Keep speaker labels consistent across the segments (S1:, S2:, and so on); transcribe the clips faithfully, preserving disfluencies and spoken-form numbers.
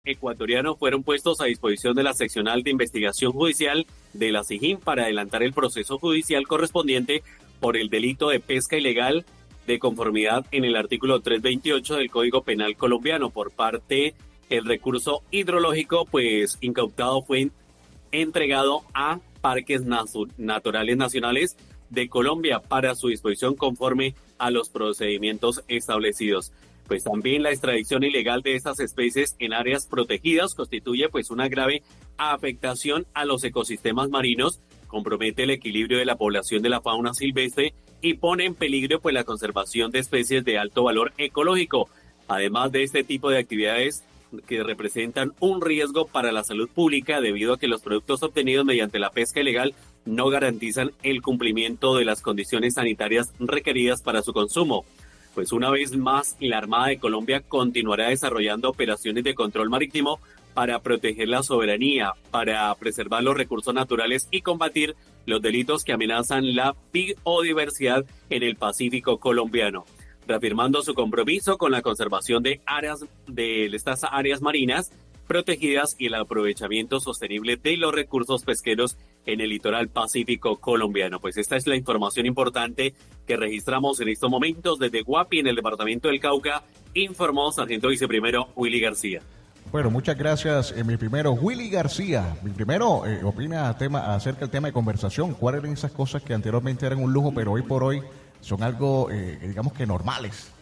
S1: ecuatoriano fueron puestos a disposición de la Seccional de Investigación Judicial de la SIJIN para adelantar el proceso judicial correspondiente por el delito de pesca ilegal de conformidad en el artículo trescientos veintiocho del Código Penal colombiano. Por parte el recurso hidrológico pues incautado fue entregado a Parques Naturales Nacionales de Colombia para su disposición conforme a los procedimientos establecidos. Pues también la extracción ilegal de estas especies en áreas protegidas constituye pues una grave afectación a los ecosistemas marinos, compromete el equilibrio de la población de la fauna silvestre y pone en peligro pues la conservación de especies de alto valor ecológico. Además de este tipo de actividades que representan un riesgo para la salud pública debido a que los productos obtenidos mediante la pesca ilegal no garantizan el cumplimiento de las condiciones sanitarias requeridas para su consumo. Pues una vez más, la Armada de Colombia continuará desarrollando operaciones de control marítimo para proteger la soberanía, para preservar los recursos naturales y combatir los delitos que amenazan la biodiversidad en el Pacífico colombiano, reafirmando su compromiso con la conservación de áreas de estas áreas marinas protegidas y el aprovechamiento sostenible de los recursos pesqueros en el litoral pacífico colombiano. Pues esta es la información importante que registramos en estos momentos desde Guapi, en el departamento del Cauca, informó Sargento Viceprimero Willy García.
S2: Bueno, muchas gracias, eh, mi primero, Willy García. Mi primero, eh, opina tema, acerca del tema de conversación. ¿Cuáles eran esas cosas que anteriormente eran un lujo, pero hoy por hoy son algo, eh, digamos que normales?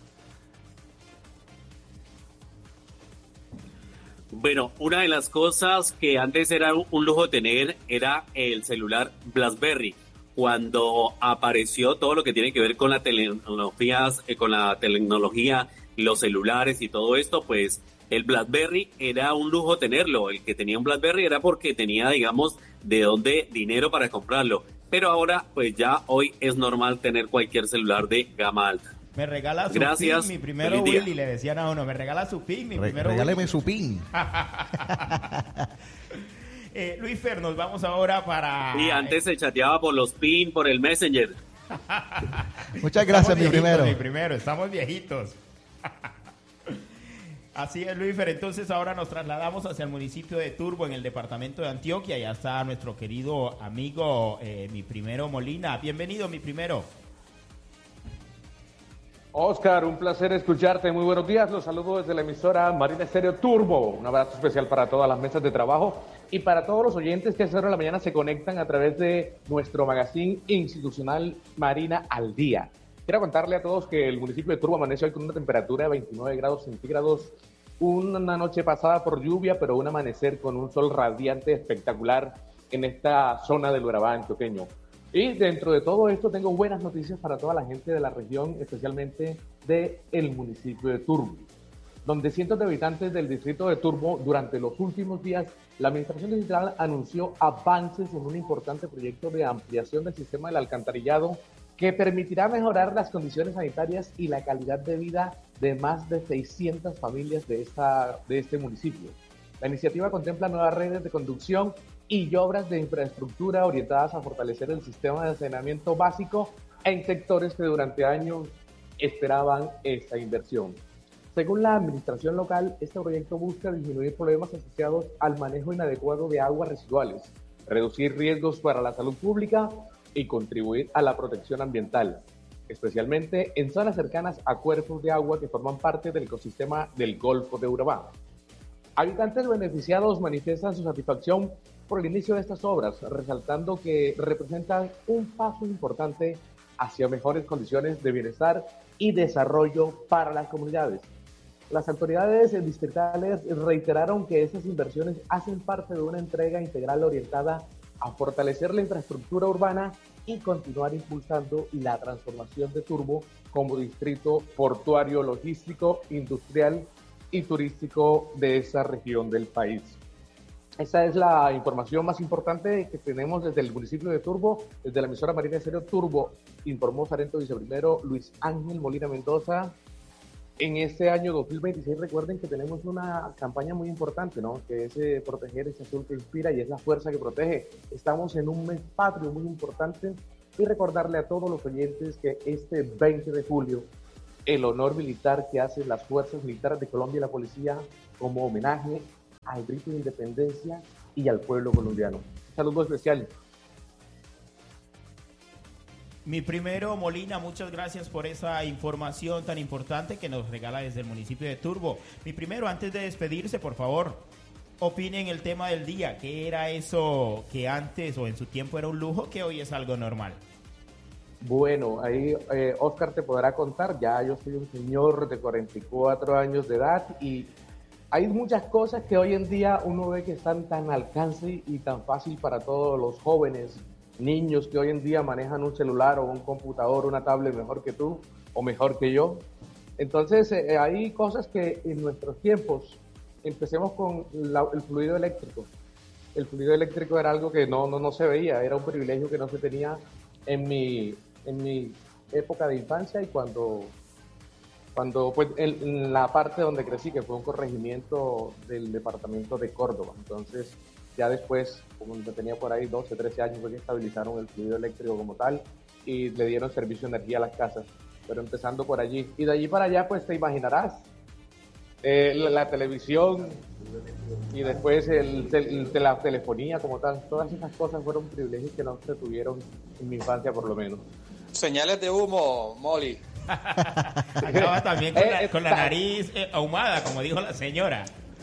S1: Bueno, una de las cosas que antes era un lujo tener era el celular BlackBerry. Cuando apareció todo lo que tiene que ver con la tecnología, eh, con la tecnología, los celulares y todo esto, pues el BlackBerry era un lujo tenerlo. El que tenía un BlackBerry era porque tenía, digamos, de dónde dinero para comprarlo. Pero ahora, pues ya hoy es normal tener cualquier celular de gama alta.
S3: Me regala su
S1: Gracias.
S3: pin, mi primero Willy, le decían a uno, me regala su pin, mi
S2: Re-
S3: primero
S2: Regáleme
S3: Willy.
S2: su pin.
S3: eh, Luis Fer, nos vamos ahora para...
S1: Y antes se chateaba por los pin, por el Messenger.
S2: Muchas gracias,
S3: Estamos
S2: mi
S3: viejitos,
S2: primero.
S3: Mi primero, estamos viejitos. Así es, Luis Fer. Entonces ahora nos trasladamos hacia el municipio de Turbo, en el departamento de Antioquia. Ya está nuestro querido amigo, eh, mi primero Molina. Bienvenido, mi primero.
S4: Oscar, un placer escucharte. Muy buenos días. Los saludo desde la emisora Marina Estéreo Turbo. Un abrazo especial para todas las mesas de trabajo y para todos los oyentes que a cero de la mañana se conectan a través de nuestro magazine institucional Marina al Día. Quiero contarle a todos que el municipio de Turbo amaneció hoy con una temperatura de veintinueve grados centígrados, una noche pasada por lluvia, pero un amanecer con un sol radiante espectacular en esta zona del Urabá antioqueño. Y dentro de todo esto tengo buenas noticias para toda la gente de la región, especialmente del municipio de Turbo, donde cientos de habitantes del distrito de Turbo, durante los últimos días, la administración distrital anunció avances en un importante proyecto de ampliación del sistema del alcantarillado que permitirá mejorar las condiciones sanitarias y la calidad de vida de más de seiscientas familias de, esta, de este municipio. La iniciativa contempla nuevas redes de conducción y obras de infraestructura orientadas a fortalecer el sistema de saneamiento básico en sectores que durante años esperaban esta inversión. Según la administración local, este proyecto busca disminuir problemas asociados al manejo inadecuado de aguas residuales, reducir riesgos para la salud pública y contribuir a la protección ambiental, especialmente en zonas cercanas a cuerpos de agua que forman parte del ecosistema del Golfo de Urabá. Habitantes beneficiados manifiestan su satisfacción por el inicio de estas obras, resaltando que representan un paso importante hacia mejores condiciones de bienestar y desarrollo para las comunidades. Las autoridades distritales reiteraron que estas inversiones hacen parte de una entrega integral orientada a fortalecer la infraestructura urbana y continuar impulsando la transformación de Turbo como distrito portuario, logístico, industrial y turístico de esa región del país. Esa es la información más importante que tenemos desde el municipio de Turbo, desde la emisora Marina Estéreo Turbo, informó Sargento Viceprimero Luis Ángel Molina Mendoza. En este año dos mil veintiséis, recuerden que tenemos una campaña muy importante, ¿no? Que es eh, proteger ese azul que inspira y es la fuerza que protege. Estamos en un mes patrio muy importante y recordarle a todos los oyentes que este veinte de julio, el honor militar que hacen las fuerzas militares de Colombia y la policía como homenaje al grito de independencia y al pueblo colombiano. Un saludo especial.
S3: Mi primero, Molina, muchas gracias por esa información tan importante que nos regala desde el municipio de Turbo. Mi primero, antes de despedirse, por favor, opinen el tema del día. ¿Qué era eso que antes o en su tiempo era un lujo, que hoy es algo normal?
S4: Bueno, ahí eh, Oscar te podrá contar. Ya yo soy un señor de cuarenta y cuatro años de edad y hay muchas cosas que hoy en día uno ve que están tan al alcance y tan fácil para todos los jóvenes, niños que hoy en día manejan un celular o un computador, una tablet mejor que tú o mejor que yo. Entonces eh, hay cosas que en nuestros tiempos, empecemos con la, el fluido eléctrico. El fluido eléctrico era algo que no, no, no se veía, era un privilegio que no se tenía en mi, en mi época de infancia y cuando, cuando pues, en, en la parte donde crecí, que fue un corregimiento del departamento de Córdoba. Entonces, ya después, como yo tenía por ahí doce, trece años, fue que estabilizaron el fluido eléctrico como tal y le dieron servicio de energía a las casas. Pero empezando por allí. Y de allí para allá, pues te imaginarás, eh, la, la televisión y después el, el, el, la telefonía como tal. Todas esas cosas fueron privilegios que no se tuvieron en mi infancia, por lo menos.
S5: Señales de humo, Molly.
S3: Acaba también con, la, con la nariz eh, ahumada, como dijo la señora.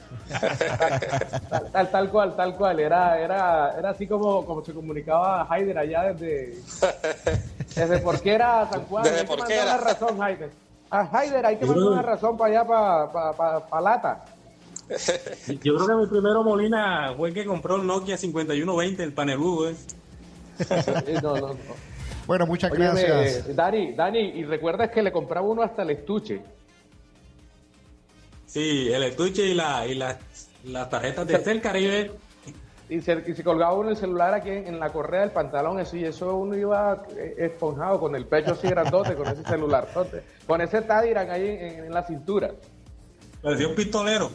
S4: Tal, tal, tal cual, tal cual. Era, era, era así como, como se comunicaba Haider allá desde, desde Porquera, San Juan.
S5: Desde
S4: hay que
S5: Porquera.
S4: mandar una razón, Haider. A Haider hay que mandar una razón para allá, para, para, para, para Lata.
S6: Yo creo que mi primero Molina fue el que compró el Nokia cincuenta y uno veinte, el paneludo. ¿eh?
S4: No, no, no.
S2: Bueno, muchas
S4: Óyeme,
S2: gracias.
S4: Dani, Dani, y recuerdas que le compraba uno hasta el estuche.
S6: Sí, el estuche y, la, y las, las tarjetas de Tel Caribe.
S4: Y se, y se colgaba uno el celular aquí en, en la correa del pantalón, así, eso uno iba eh, esponjado, con el pecho así grandote, con ese celular, tote, con ese Tadiran ahí en, en la cintura.
S6: Parecía un pistolero.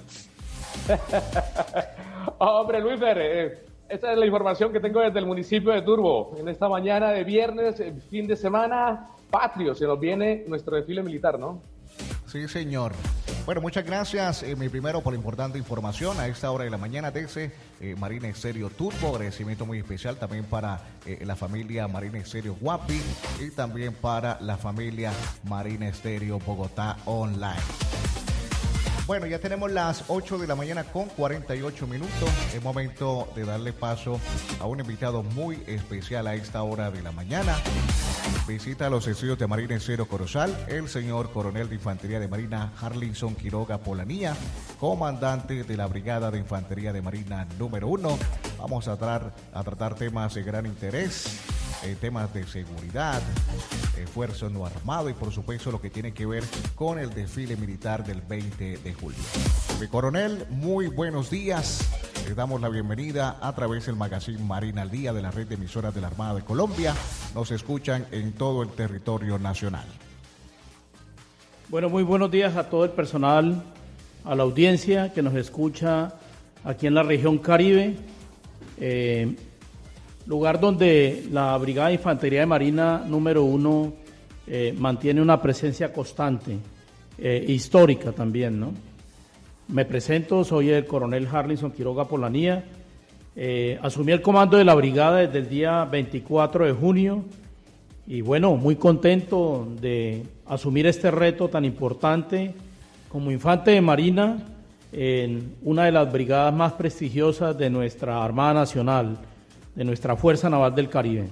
S4: Hombre, Luis Fer, eh, esta es la información que tengo desde el municipio de Turbo. En esta mañana de viernes, eh, fin de semana, patrio, se nos viene nuestro desfile militar, ¿no?
S2: Sí, señor. Bueno, muchas gracias, eh, mi primero, por la importante información a esta hora de la mañana desde eh, Marina Estéreo Turbo. Agradecimiento muy especial también para eh, la familia Marina Estéreo Guapi y también para la familia Marina Estéreo Bogotá Online. Bueno, ya tenemos las ocho de la mañana con cuarenta y ocho minutos. Es momento de darle paso a un invitado muy especial a esta hora de la mañana. Visita los estudios de Marina Estéreo Corozal el señor coronel de Infantería de Marina Harlinson Quiroga Polanía, comandante de la Brigada de Infantería de Marina número uno. Vamos a tratar, a tratar temas de gran interés, eh, temas de seguridad, esfuerzo no armado y por supuesto lo que tiene que ver con el desfile militar del veinte de julio. Mi coronel, muy buenos días. Les damos la bienvenida a través del magazine Marina al Día de la red de emisoras de la Armada de Colombia. Nos escuchan en todo el territorio nacional.
S7: Bueno, muy buenos días a todo el personal, a la audiencia que nos escucha aquí en la región Caribe, eh, lugar donde la Brigada de Infantería de Marina número uno eh, mantiene una presencia constante, eh, histórica también, ¿no? Me presento, soy el coronel Harlinson Quiroga Polanía. Eh, asumí el comando de la brigada desde el día veinticuatro de junio y bueno, muy contento de asumir este reto tan importante como infante de Marina en una de las brigadas más prestigiosas de nuestra Armada Nacional, de nuestra Fuerza Naval del Caribe.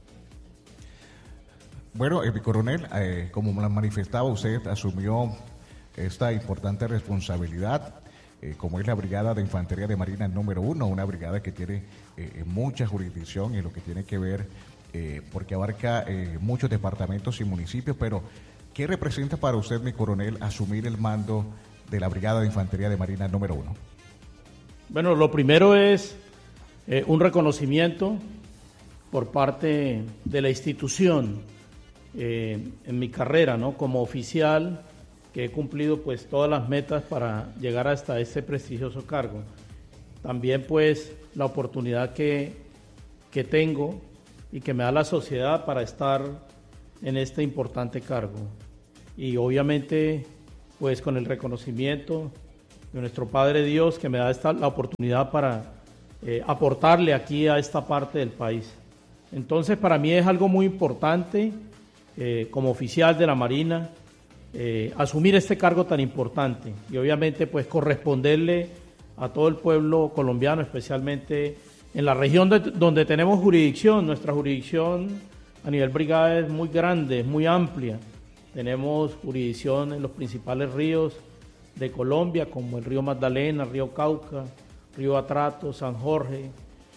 S2: Bueno, eh, mi coronel, eh, como me lo manifestaba, usted asumió esta importante responsabilidad, eh, como es la Brigada de Infantería de Marina número uno, una brigada que tiene eh, mucha jurisdicción en lo que tiene que ver, eh, porque abarca eh, muchos departamentos y municipios, pero ¿qué representa para usted, mi coronel, asumir el mando de la Brigada de Infantería de Marina número uno?
S7: Bueno, lo primero es eh, un reconocimiento por parte de la institución eh, en mi carrera, ¿no? Como oficial, que he cumplido pues todas las metas para llegar hasta este prestigioso cargo. También pues la oportunidad que, que tengo y que me da la sociedad para estar en este importante cargo. Y obviamente pues con el reconocimiento de nuestro Padre Dios, que me da esta, la oportunidad para eh, aportarle aquí a esta parte del país. Entonces, para mí es algo muy importante, eh, como oficial de la Marina, eh, asumir este cargo tan importante y obviamente pues corresponderle a todo el pueblo colombiano, especialmente en la región de, donde tenemos jurisdicción. Nuestra jurisdicción a nivel brigada es muy grande, es muy amplia. Tenemos jurisdicción en los principales ríos de Colombia, como el río Magdalena, el río Cauca, río Atrato, San Jorge,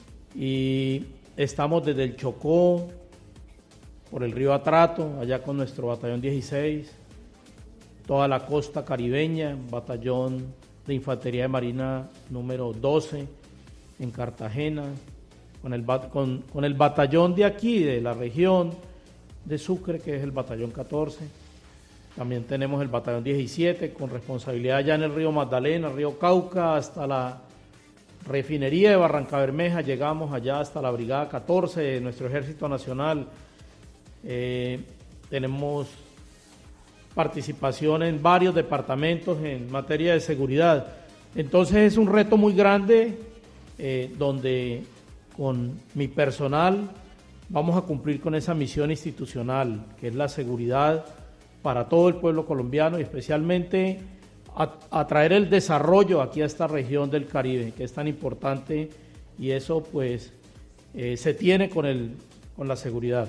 S7: y estamos desde el Chocó, por el río Atrato, allá con nuestro batallón dieciséis, toda la costa caribeña, batallón de Infantería de Marina número doce en Cartagena, con el, con, con el batallón de aquí, de la región de Sucre, que es el batallón catorce. También tenemos el batallón diecisiete, con responsabilidad allá en el río Magdalena, río Cauca, hasta la refinería de Barrancabermeja. Llegamos allá hasta la brigada catorce de nuestro Ejército Nacional. Eh, tenemos participación en varios departamentos en materia de seguridad. Entonces es un reto muy grande, eh, donde con mi personal vamos a cumplir con esa misión institucional, que es la seguridad para todo el pueblo colombiano y especialmente a, a traer el desarrollo aquí a esta región del Caribe, que es tan importante, y eso pues eh, se tiene con, el, con la seguridad.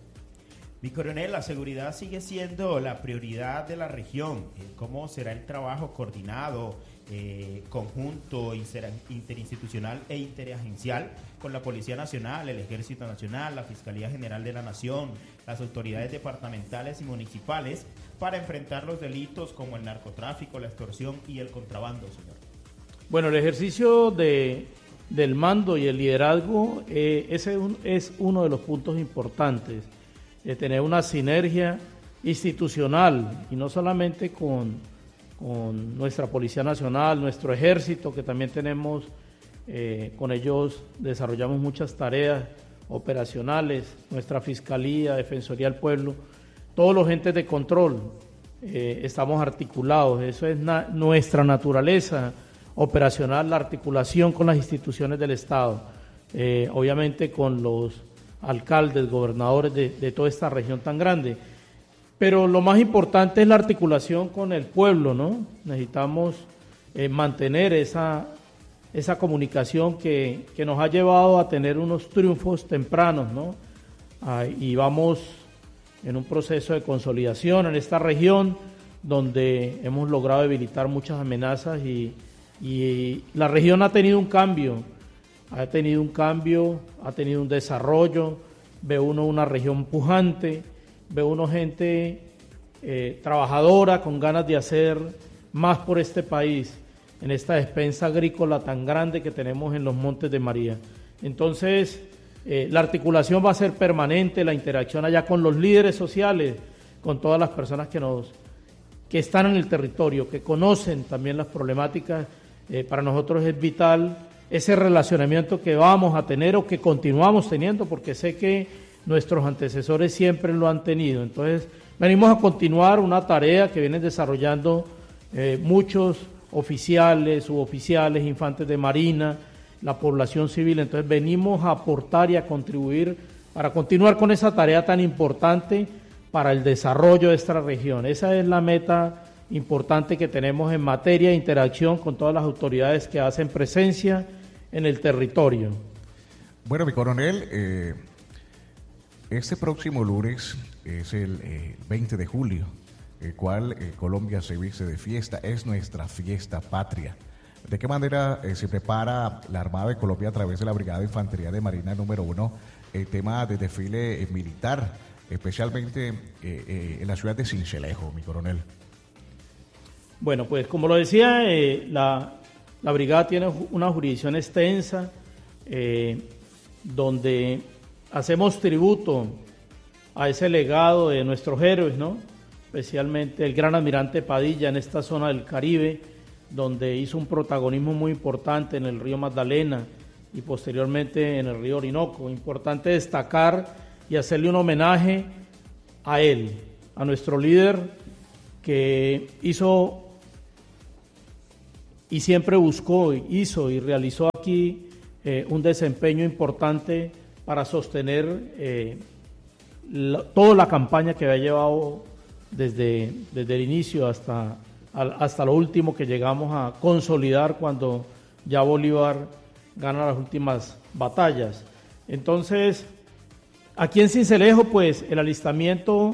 S3: Mi coronel, la seguridad sigue siendo la prioridad de la región. ¿Cómo será el trabajo coordinado, eh, conjunto, interinstitucional e interagencial con la Policía Nacional, el Ejército Nacional, la Fiscalía General de la Nación, las autoridades departamentales y municipales para enfrentar los delitos como el narcotráfico, la extorsión y el contrabando, señor?
S7: Bueno, el ejercicio de, del mando y el liderazgo, eh, ese un, es uno de los puntos importantes. De tener una sinergia institucional y no solamente con, con nuestra Policía Nacional, nuestro Ejército, que también tenemos, eh, con ellos desarrollamos muchas tareas operacionales, nuestra Fiscalía, Defensoría del Pueblo, todos los entes de control, eh, estamos articulados. Eso es na- nuestra naturaleza operacional, la articulación con las instituciones del Estado, eh, obviamente con los alcaldes, gobernadores de, de toda esta región tan grande. Pero lo más importante es la articulación con el pueblo, ¿no? Necesitamos eh, mantener esa, esa comunicación que, que nos ha llevado a tener unos triunfos tempranos, ¿no? Ah, y vamos en un proceso de consolidación en esta región donde hemos logrado debilitar muchas amenazas y, y la región ha tenido un cambio. Ha tenido un cambio, ha tenido un desarrollo, ve uno una región pujante, ve uno gente eh, trabajadora con ganas de hacer más por este país, en esta despensa agrícola tan grande que tenemos en los Montes de María. Entonces, eh, la articulación va a ser permanente, la interacción allá con los líderes sociales, con todas las personas que, nos, que están en el territorio, que conocen también las problemáticas. Eh, para nosotros es vital ese relacionamiento que vamos a tener o que continuamos teniendo, porque sé que nuestros antecesores siempre lo han tenido. Entonces, venimos a continuar una tarea que vienen desarrollando eh, muchos oficiales, suboficiales, infantes de marina, la población civil. Entonces, venimos a aportar y a contribuir para continuar con esa tarea tan importante para el desarrollo de esta región. Esa es la meta importante que tenemos en materia de interacción con todas las autoridades que hacen presencia en el territorio.
S2: Bueno, mi coronel, eh, este próximo lunes es el eh, veinte de julio, el cual eh, Colombia se viste de fiesta, es nuestra fiesta patria. ¿De qué manera eh, se prepara la Armada de Colombia a través de la Brigada de Infantería de Marina número uno el tema de desfile eh, militar, especialmente eh, eh, en la ciudad de Sincelejo, mi coronel?
S7: Bueno, pues como lo decía, eh, la, la brigada tiene una jurisdicción extensa, eh, donde hacemos tributo a ese legado de nuestros héroes, ¿no? Especialmente el gran almirante Padilla en esta zona del Caribe, donde hizo un protagonismo muy importante en el río Magdalena y posteriormente en el río Orinoco. Importante destacar y hacerle un homenaje a él, a nuestro líder, que hizo y siempre buscó, hizo y realizó aquí eh, un desempeño importante para sostener eh, la, toda la campaña que había llevado desde, desde el inicio hasta, hasta lo último que llegamos a consolidar cuando ya Bolívar gana las últimas batallas. Entonces, aquí en Sincelejo, pues el alistamiento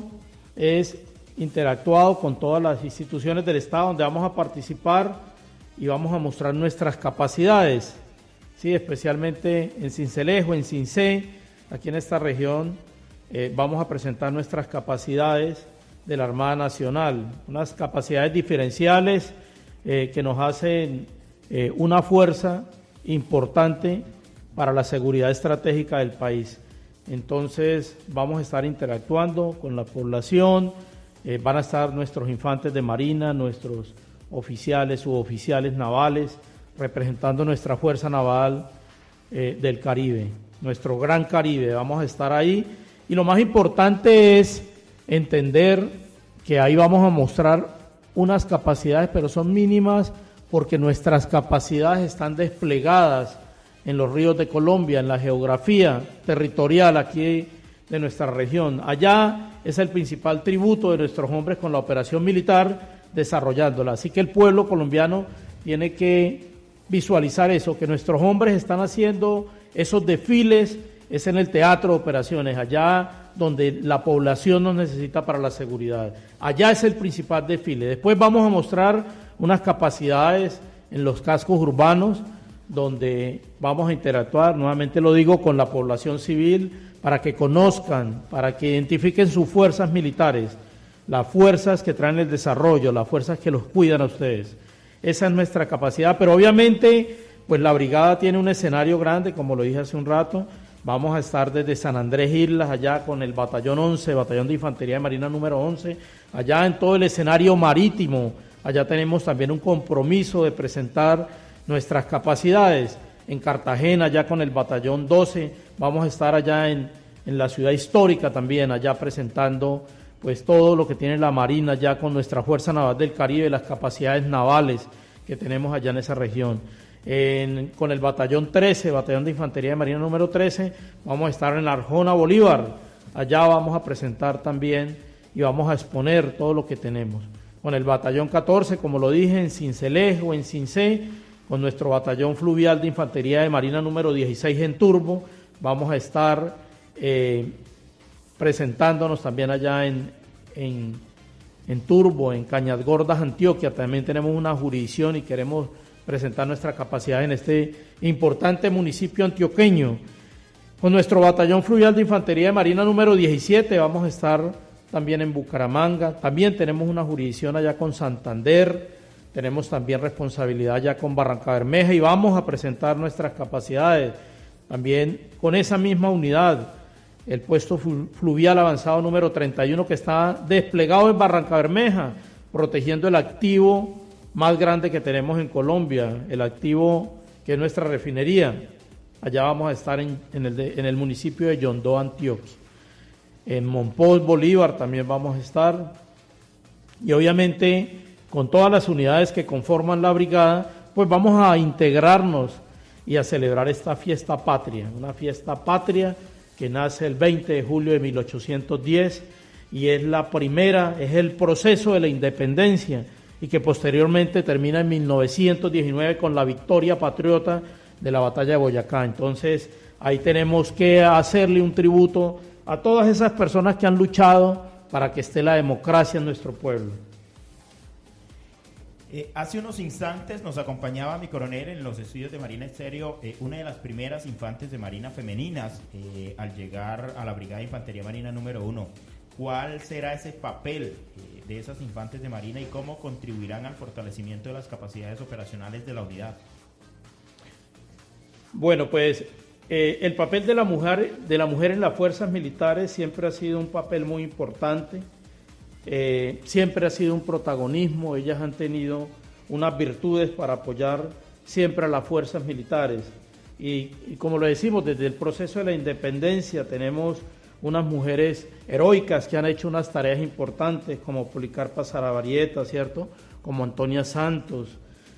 S7: es interactuado con todas las instituciones del Estado donde vamos a participar y vamos a mostrar nuestras capacidades, sí, especialmente en Sincelejo, en Cincé, aquí en esta región eh, vamos a presentar nuestras capacidades de la Armada Nacional, unas capacidades diferenciales eh, que nos hacen eh, una fuerza importante para la seguridad estratégica del país. Entonces vamos a estar interactuando con la población, eh, van a estar nuestros infantes de marina, nuestros oficiales, suboficiales navales, representando nuestra fuerza naval eh, del Caribe, nuestro gran Caribe, vamos a estar ahí. Y lo más importante es entender que ahí vamos a mostrar unas capacidades, pero son mínimas porque nuestras capacidades están desplegadas en los ríos de Colombia, en la geografía territorial aquí de nuestra región. Allá es el principal tributo de nuestros hombres con la operación militar, desarrollándola. Así que el pueblo colombiano tiene que visualizar eso, que nuestros hombres están haciendo esos desfiles, es en el teatro de operaciones, allá donde la población nos necesita para la seguridad. Allá es el principal desfile. Después vamos a mostrar unas capacidades en los cascos urbanos, donde vamos a interactuar, nuevamente lo digo, con la población civil, para que conozcan, para que identifiquen sus fuerzas militares, las fuerzas que traen el desarrollo, las fuerzas que los cuidan a ustedes. Esa es nuestra capacidad, pero obviamente, pues la brigada tiene un escenario grande, como lo dije hace un rato. Vamos a estar desde San Andrés Islas, allá con el batallón once, batallón de infantería de marina número once, allá en todo el escenario marítimo. Allá tenemos también un compromiso de presentar nuestras capacidades. En Cartagena, ya con el batallón doce, vamos a estar allá en, en la ciudad histórica también, allá presentando pues todo lo que tiene la Marina, ya con nuestra Fuerza Naval del Caribe, las capacidades navales que tenemos allá en esa región. En, con el batallón trece, batallón de infantería de marina número trece, vamos a estar en la Arjona Bolívar, allá vamos a presentar también y vamos a exponer todo lo que tenemos. Con el batallón catorce, como lo dije, en Sincelejo, en Cincé, con nuestro batallón fluvial de infantería de marina número dieciséis en Turbo, vamos a estar eh, presentándonos también allá en, en, en Turbo, en Cañas Gordas, Antioquia. También tenemos una jurisdicción y queremos presentar nuestra capacidad en este importante municipio antioqueño. Con nuestro batallón fluvial de infantería de marina número diecisiete vamos a estar también en Bucaramanga. También tenemos una jurisdicción allá con Santander, tenemos también responsabilidad allá con Barranca Bermeja y vamos a presentar nuestras capacidades también con esa misma unidad, el puesto fluvial avanzado número treinta y uno que está desplegado en Barranca Bermeja, protegiendo el activo más grande que tenemos en Colombia, el activo que es nuestra refinería. Allá vamos a estar en, en, el, de, en el municipio de Yondó, Antioquia. En Monpós, Bolívar también vamos a estar. Y obviamente con todas las unidades que conforman la brigada, pues vamos a integrarnos y a celebrar esta fiesta patria, una fiesta patria que nace el veinte de julio de mil ochocientos diez y es la primera, es el proceso de la independencia y que posteriormente termina en mil novecientos diecinueve con la victoria patriota de la batalla de Boyacá. Entonces ahí tenemos que hacerle un tributo a todas esas personas que han luchado para que esté la democracia en nuestro pueblo.
S3: Eh, hace unos instantes nos acompañaba mi coronel en los estudios de Marina Estéreo, eh, una de las primeras infantes de marina femeninas eh, al llegar a la Brigada de Infantería Marina número uno. ¿Cuál será ese papel eh, de esas infantes de marina y cómo contribuirán al fortalecimiento de las capacidades operacionales de la unidad?
S7: Bueno, pues eh, el papel de la mujer, de la mujer en las fuerzas militares siempre ha sido un papel muy importante. Eh, siempre ha sido un protagonismo, ellas han tenido unas virtudes para apoyar siempre a las fuerzas militares y, y como lo decimos, desde el proceso de la independencia tenemos unas mujeres heroicas que han hecho unas tareas importantes como Policarpa Saravarieta, ¿cierto? Como Antonia Santos,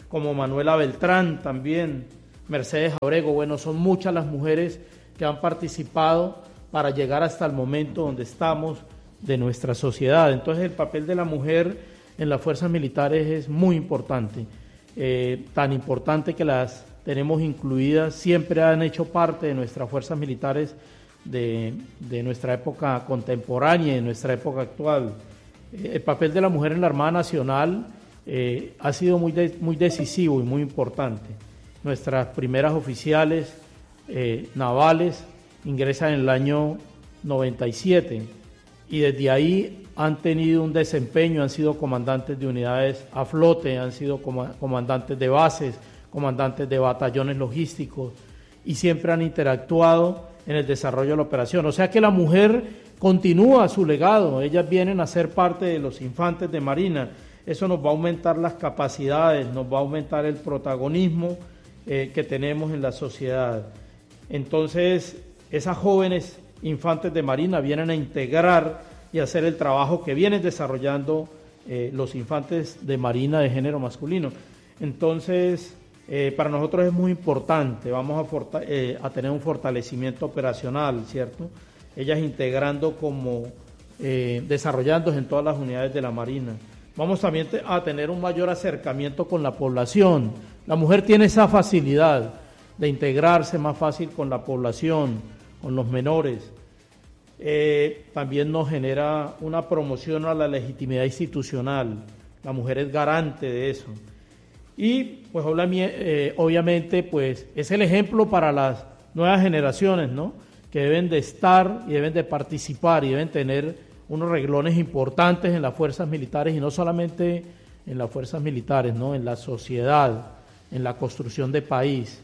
S7: como Manuela Beltrán también, Mercedes Abrego. Bueno, son muchas las mujeres que han participado para llegar hasta el momento donde estamos de nuestra sociedad. Entonces el papel de la mujer en las fuerzas militares es muy importante, eh, tan importante que las tenemos incluidas, siempre han hecho parte de nuestras fuerzas militares de, de nuestra época contemporánea y de nuestra época actual. Eh, el papel de la mujer en la Armada Nacional eh, ha sido muy, de, muy decisivo y muy importante. Nuestras primeras oficiales eh, navales ingresan en el año noventa y siete y desde ahí han tenido un desempeño, han sido comandantes de unidades a flote, han sido comandantes de bases, comandantes de batallones logísticos y siempre han interactuado en el desarrollo de la operación. O sea que la mujer continúa su legado, ellas vienen a ser parte de los infantes de Marina. Eso nos va a aumentar las capacidades, nos va a aumentar el protagonismo eh, que tenemos en la sociedad. Entonces, esas jóvenes infantes de Marina vienen a integrar y hacer el trabajo que vienen desarrollando eh, los infantes de Marina de género masculino. Entonces, eh, para nosotros es muy importante, vamos a, forta- eh, a tener un fortalecimiento operacional, ¿cierto? Ellas integrando como, eh, desarrollándose en todas las unidades de la Marina. Vamos también a tener un mayor acercamiento con la población. La mujer tiene esa facilidad de integrarse más fácil con la población, con los menores. Eh, también nos genera una promoción a la legitimidad institucional. La mujer es garante de eso. Y pues eh, obviamente pues es el ejemplo para las nuevas generaciones, ¿no? Que deben de estar y deben de participar y deben tener unos reglones importantes en las fuerzas militares y no solamente en las fuerzas militares, ¿no? En la sociedad, en la construcción de país,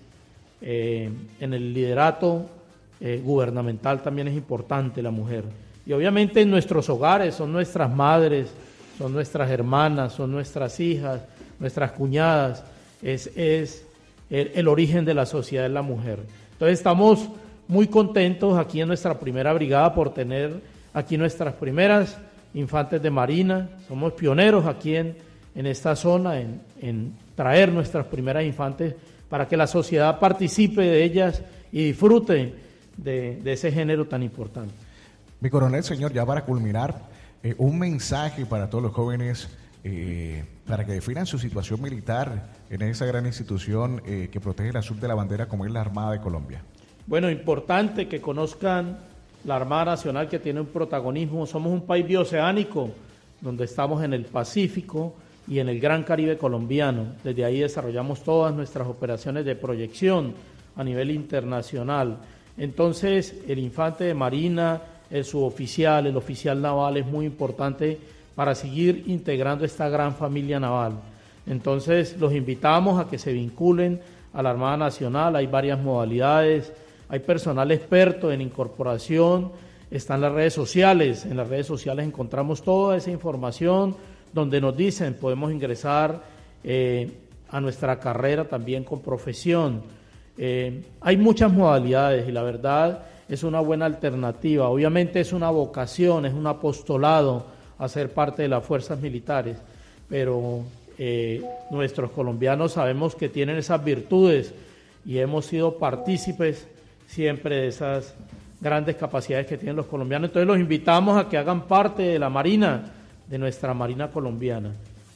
S7: eh, en el liderato Eh, gubernamental también es importante la mujer. Y obviamente en nuestros hogares son nuestras madres, son nuestras hermanas, son nuestras hijas, nuestras cuñadas, es, es el, el origen de la sociedad de la mujer. Entonces estamos muy contentos aquí en nuestra primera brigada por tener aquí nuestras primeras infantes de Marina. Somos pioneros aquí en, en esta zona, en, en traer nuestras primeras infantes para que la sociedad participe de ellas y disfrute De, de ese género tan importante.
S2: Mi coronel, señor, ya para culminar, eh, un mensaje para todos los jóvenes eh, para que definan su situación militar en esa gran institución eh, que protege el azul de la bandera como es la Armada de Colombia.
S7: Bueno, importante que conozcan la Armada Nacional, que tiene un protagonismo. Somos un país bioceánico donde estamos en el Pacífico y en el Gran Caribe colombiano. Desde ahí desarrollamos todas nuestras operaciones de proyección a nivel internacional. Entonces, el infante de Marina, el suboficial, el oficial naval es muy importante para seguir integrando esta gran familia naval. Entonces, los invitamos a que se vinculen a la Armada Nacional. Hay varias modalidades, hay personal experto en incorporación, están las redes sociales. En las redes sociales encontramos toda esa información donde nos dicen podemos ingresar eh, a nuestra carrera también con profesión. Eh, hay muchas modalidades y la verdad es una buena alternativa. Obviamente es una vocación, es un apostolado a ser parte de las fuerzas militares, pero eh, nuestros colombianos sabemos que tienen esas virtudes y hemos sido partícipes siempre de esas grandes capacidades que tienen los colombianos. Entonces los invitamos a que hagan parte de la Marina, de nuestra Marina colombiana.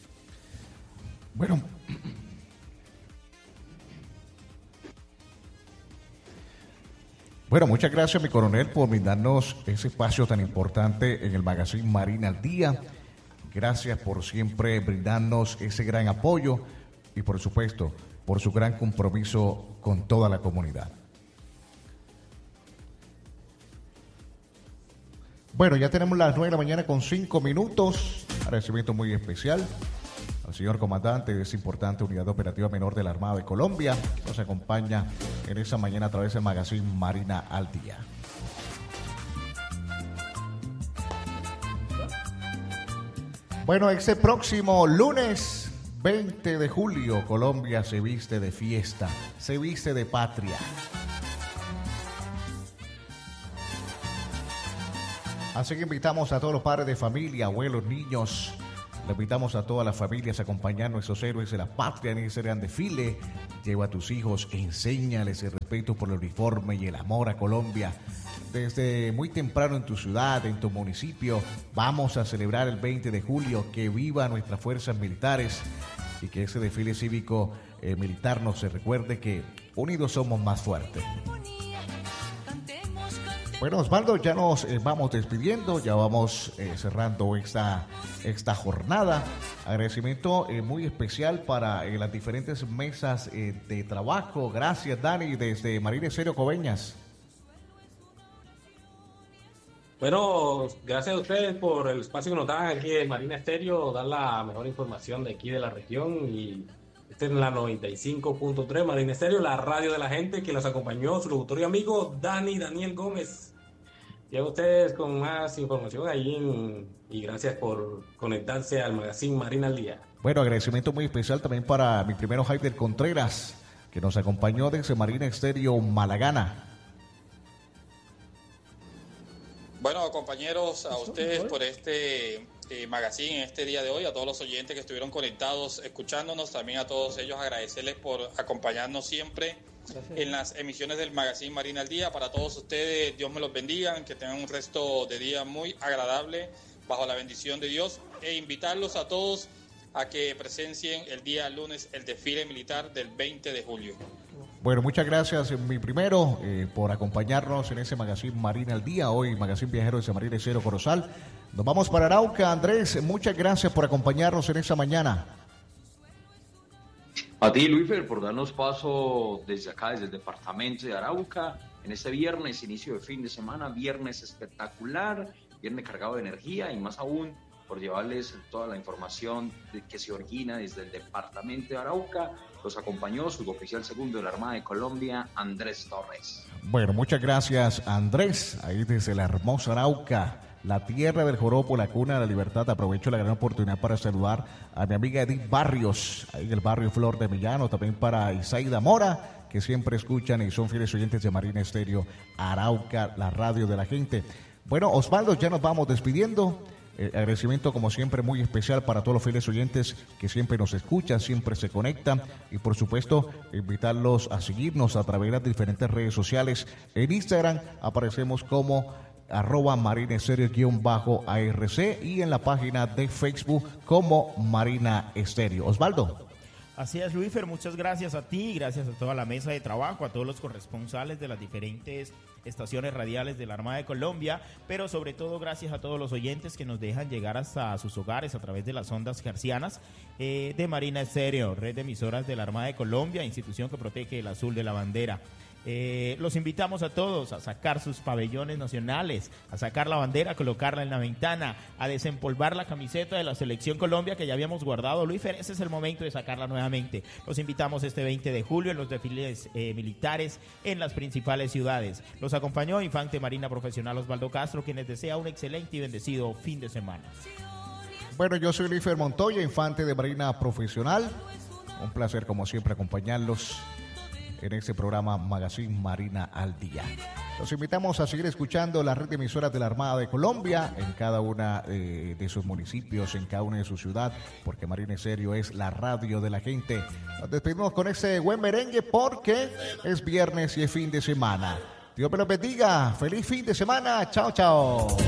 S2: Bueno, Bueno, muchas gracias, mi coronel, por brindarnos ese espacio tan importante en el magazine Marina al Día. Gracias por siempre brindarnos ese gran apoyo y, por supuesto, por su gran compromiso con toda la comunidad. Bueno, ya tenemos las nueve de la mañana con cinco minutos. Agradecimiento muy especial al señor comandante de esa importante unidad operativa menor de la Armada de Colombia. Nos acompaña en esa mañana a través del magazine Marina al Día. Bueno, este próximo lunes veinte de julio, Colombia se viste de fiesta, se viste de patria. Así que invitamos a todos los padres de familia, abuelos, niños Le invitamos a todas las familias a acompañar a nuestros héroes de la patria en ese gran desfile. Lleva a tus hijos, enséñales el respeto por el uniforme y el amor a Colombia. Desde muy temprano en tu ciudad, en tu municipio, vamos a celebrar el veinte de julio. Que viva nuestras fuerzas militares y que ese desfile cívico eh, militar nos recuerde que unidos somos más fuertes. Bueno, Osvaldo, ya nos eh, vamos despidiendo, ya vamos eh, cerrando esta, esta jornada. Agradecimiento eh, muy especial para eh, las diferentes mesas eh, de trabajo. Gracias, Dani, desde Marina Estéreo Coveñas.
S6: Bueno, gracias a ustedes por el espacio que nos dan aquí en Marina Estéreo, dar la mejor información de aquí de la región. Y este es la noventa y cinco punto tres Marina Estéreo, la radio de la gente, que nos acompañó su locutor y amigo Dani Daniel Gómez. Y a ustedes con más información ahí en, y gracias por conectarse al magazine Marina al Día.
S2: Bueno, agradecimiento muy especial también para mi primero Jaider Contreras, que nos acompañó desde Marina Estéreo Malagana.
S5: Bueno, compañeros, a ustedes por este eh, magazine, este día de hoy, a todos los oyentes que estuvieron conectados, escuchándonos, también a todos ellos agradecerles por acompañarnos siempre en las emisiones del magazine Marina al Día. Para todos ustedes, Dios me los bendiga, que tengan un resto de día muy agradable bajo la bendición de Dios, e invitarlos a todos a que presencien el día lunes el desfile militar del veinte de julio.
S2: Bueno, muchas gracias, mi primero, eh, por acompañarnos en ese magazine Marina al Día, hoy magazine viajero de Marina Estéreo Corozal. Nos vamos para Arauca. Andrés, muchas gracias por acompañarnos en esta mañana.
S8: A ti, Luífer, por darnos paso desde acá, desde el departamento de Arauca, en este viernes, inicio de fin de semana, viernes espectacular, viernes cargado de energía y más aún por llevarles toda la información de que se origina desde el departamento de Arauca. Los acompañó su oficial segundo de la Armada de Colombia, Andrés Torres.
S2: Bueno, muchas gracias, Andrés, ahí desde la hermosa Arauca, la tierra del joropo, la cuna de la libertad. Aprovecho la gran oportunidad para saludar a mi amiga Edith Barrios, ahí en el barrio Flor de Millano, también para Isaida Mora, que siempre escuchan y son fieles oyentes de Marina Estéreo Arauca, la radio de la gente. Bueno, Osvaldo, ya nos vamos despidiendo. Eh, agradecimiento como siempre muy especial para todos los fieles oyentes que siempre nos escuchan, siempre se conectan, y por supuesto invitarlos a seguirnos a través de las diferentes redes sociales. En Instagram aparecemos como arroba Marina Estéreo guión bajo A R C y en la página de Facebook como Marina Estéreo. Osvaldo.
S3: Así es, Luífer, muchas gracias a ti, gracias a toda la mesa de trabajo, a todos los corresponsales de las diferentes estaciones radiales de la Armada de Colombia, pero sobre todo gracias a todos los oyentes que nos dejan llegar hasta sus hogares a través de las ondas hercianas eh, de Marina Estéreo, red de emisoras de la Armada de Colombia, institución que protege el azul de la bandera. Eh, los invitamos a todos a sacar sus pabellones nacionales, a sacar la bandera, a colocarla en la ventana, a desempolvar la camiseta de la Selección Colombia que ya habíamos guardado. Luífer, ese es el momento de sacarla nuevamente. Los invitamos este veinte de julio en los desfiles eh, militares en las principales ciudades. Los acompañó Infante Marina Profesional Osvaldo Castro, quien les desea un excelente y bendecido fin de semana.
S2: Bueno, yo soy Luífer Montoya, Infante de Marina Profesional. Un placer como siempre acompañarlos en este programa Magazine Marina al Día. Los invitamos a seguir escuchando la red de emisoras de la Armada de Colombia en cada una eh, de sus municipios, en cada una de su ciudad, porque Marina Estéreo es la radio de la gente. Nos despedimos con ese buen merengue porque es viernes y es fin de semana. Dios me los bendiga. Feliz fin de semana. Chao, chao.